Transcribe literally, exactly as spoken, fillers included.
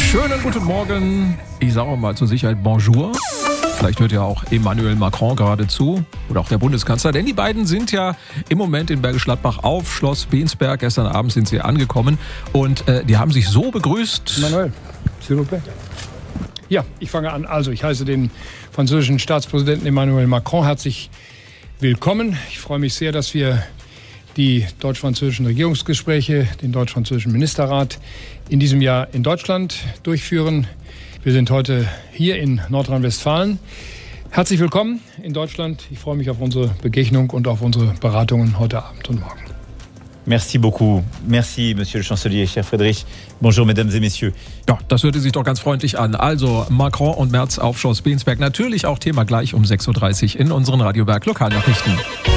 Schönen guten Morgen. Ich sage mal zur Sicherheit Bonjour. Vielleicht hört ja auch Emmanuel Macron gerade zu oder auch der Bundeskanzler, denn die beiden sind ja im Moment in Bergisch Gladbach auf Schloss Bensberg. Gestern Abend sind sie angekommen und äh, die haben sich so begrüßt. Emmanuel, s'il vous plaît. Ja, ich fange an. Also, ich heiße den französischen Staatspräsidenten Emmanuel Macron herzlich willkommen. Ich freue mich sehr, dass wir die deutsch-französischen Regierungsgespräche, den deutsch-französischen Ministerrat in diesem Jahr in Deutschland durchführen. Wir sind heute hier in Nordrhein-Westfalen. Herzlich willkommen in Deutschland. Ich freue mich auf unsere Begegnung und auf unsere Beratungen heute Abend und morgen. Merci beaucoup. Merci, Monsieur le Chancelier, cher Friedrich. Bonjour, Mesdames et Messieurs. Ja, das hörte sich doch ganz freundlich an. Also Macron und Merz auf Schloss Bensberg. Natürlich auch Thema gleich um sechs Uhr dreißig in unseren Radioberg Lokalnachrichten.